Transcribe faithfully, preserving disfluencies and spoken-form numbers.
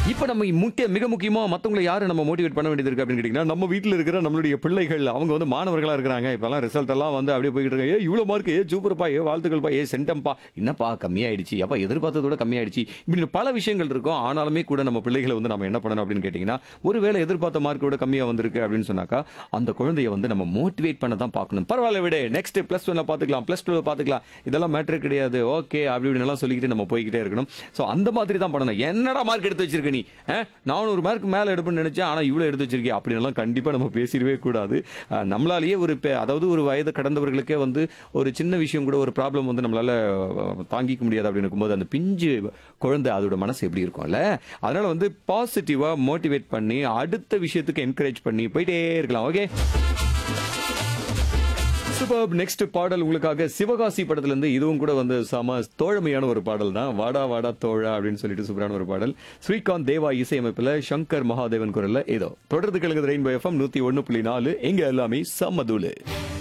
இப்ப நம்ம முக்கிய மிக முக்கியமா மத்தவங்களை யாரை நம்ம மோட்டிவேட் பண்ண வேண்டியது இருக்கு அப்படின்னு கேட்டீங்கன்னா, நம்ம வீட்ல இருக்கிற நம்மளுடைய பிள்ளைகள் அவங்க வந்து மாணவர்களா இருக்கிறாங்க. இப்பலாம் ரிசல்ட் எல்லாம் வந்து அப்படியே போயிட்டு இருக்கு. ஏய் இவ்வளவு மார்க், ஏய் சூப்பர்ப்பா, ஏய் வாழ்த்துக்கள்ப்பா, ஏய் சென்டம்பா, என்னப்பா கம்மியாயிடுச்சு, அப்பா எதிர்பார்த்தத விட கம்மியாயிடுச்சு. இப்படி பல விஷயங்கள் இருக்கும். ஆனாலுமே கூட நம்ம பிள்ளைகளை வந்து நம்ம என்ன பண்ணணும் அப்படின்னு கேட்டீங்கன்னா, ஒருவேளை எதிர்பார்த்த மார்க்கை விட கம்மியா வந்திருக்கு அப்படின்னு சொன்னாக்கா, அந்த குழந்தைய வந்து நம்ம மோட்டிவேட் பண்ண தான் பார்க்கணும். பரவாயில்ல விடு, நெக்ஸ்ட் பிளஸ் ஒன்ல பாத்துக்கலாம், பிளஸ் டூல பாத்துக்கலாம், இதெல்லாம் மேட்டர் கிடையாது, ஓகே அப்படி இப்படின்னு எல்லாம் சொல்லிக்கிட்டு நம்ம போய்கிட்டே இருக்கணும். சோ அந்த மாதிரி தான் பண்ணணும். என்னடா மார்க் எடுத்து வச்சிருக்க நீ, நானூறு மார்க் மேல எடுப்பேன்னு நினைச்சேன், ஆனா இவ்வளவு எடுத்து வச்சிருக்கே அப்படின்னு கண்டிப்பா நம்ம பேசிடவே கூடாது. அஹ், நம்மளாலேயே ஒரு பெ- அதாவது ஒரு வயது கடந்தவர்களுக்கே வந்து ஒரு சின்ன விஷயம் கூட ஒரு ப்ராப்ளம் வந்து நம்மளால அஹ், தாங்கிக்க முடியாது அப்படின்னு இருக்கும்போது அந்த பிஞ்சு குழந்தை அதோட மனசு எப்படி இருக்கும்ல. அதனால வந்து பாசிட்டிவா மோட்டிவேட் பண்ணி அடுத்த விஷயத்துக்கு என்கரேஜ் பண்ணி போயிட்டே இருக்கலாம். Okay, super. நெக்ஸ்ட் பாடல் உங்களுக்காக சிவகாசி படத்துல இருந்து, இதுவும் கூட வந்து சம தோழமையான ஒரு பாடல் தான். வாடா வாடா தோழா அப்படின்னு சொல்லிட்டு சூப்பரான ஒரு பாடல். ஸ்ரீகாந்த் தேவா இசையமைப்புல சங்கர் மகாதேவன் குரல்ல ஏதோ தொடர்ந்து கலகுது ரெயின்போ எஃப்எம் நூத்தி ஒன்னு புள்ளி நாலு. எங்க எல்லாமே சம்மதூளு.